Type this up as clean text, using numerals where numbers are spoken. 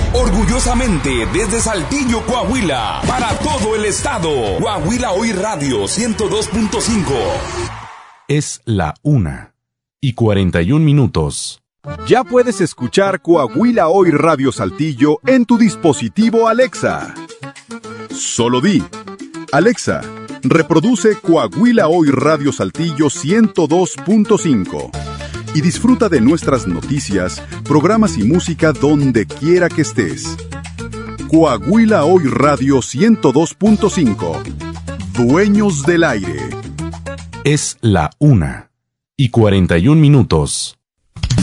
Orgullosamente desde Saltillo, Coahuila, para todo el estado. Coahuila Hoy Radio 102.5. Es la 1:41. Ya puedes escuchar Coahuila Hoy Radio Saltillo en tu dispositivo Alexa. Solo di: Alexa, reproduce Coahuila Hoy Radio Saltillo 102.5 y disfruta de nuestras noticias, programas y música donde quiera que estés. Coahuila Hoy Radio 102.5. Dueños del aire. Es la 1:41.